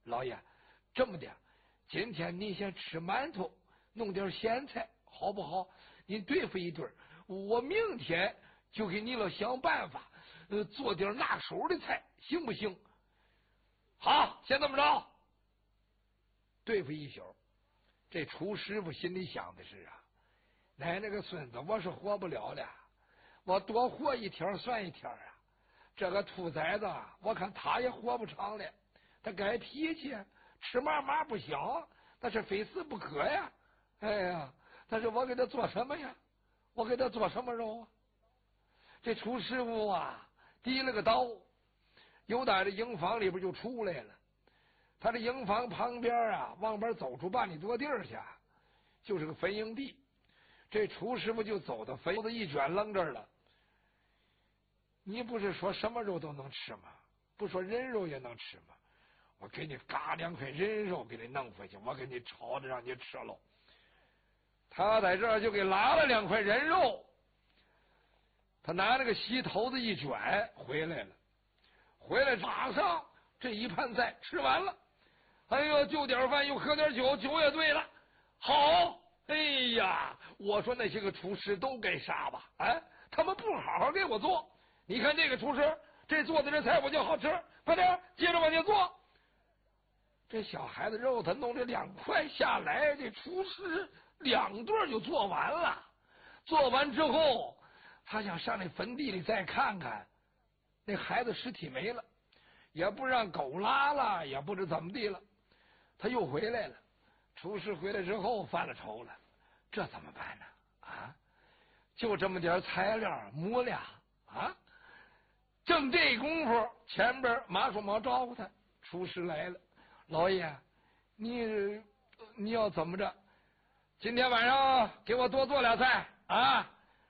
老爷，这么的，今天您先吃馒头，弄点咸菜，好不好？您对付一顿，我明天就给您了想办法，做点拿手的菜，行不行？好，先这么着。对付一宿，这楚师傅心里想的是啊，奶奶个孙子，我是活不了了，我多活一天算一天啊。这个兔崽子，我看他也活不长了。他改脾气，吃嘛嘛不香，那是非死不可呀。哎呀，但是我给他做什么呀？我给他做什么肉啊？这楚师傅啊，提了个刀，由打这营房里边就出来了。他这营房旁边啊，往边走出半里多地儿去，就是个坟营地。这楚师傅就走到坟子一卷扔这儿了。你不是说什么肉都能吃吗？不说人肉也能吃吗？我给你嘎2块人肉给你弄回去，我给你炒的让你吃喽。他在这儿就给拉了2块人肉，他拿那个锡头子一卷回来了，回来马上这一盘菜吃完了。哎呦，就点饭又喝点酒，酒也对了。好，哎呀，我说那些个厨师都该杀吧？哎，他们不好好给我做。你看这个厨师，这做的这菜我就好吃，快点接着往前做。这小孩子肉他弄这2块下来，这厨师2顿就做完了。做完之后，他想上那坟地里再看看，那孩子尸体没了，也不让狗拉了，也不知怎么地了。他又回来了，厨师回来之后犯了愁了，这怎么办呢？啊，就这么点材料磨俩啊。正这功夫，前边马叔毛招呼他，厨师来了。老爷，你要怎么着？今天晚上给我多做俩菜啊！